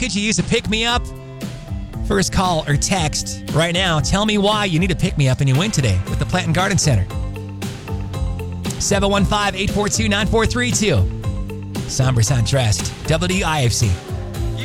Could you use a pick-me-up? First call or text right now. Tell me why you need a pick-me-up and you win today with the Plant and Garden Center. 715-842-9432. Somber Suntrust, WDIFC.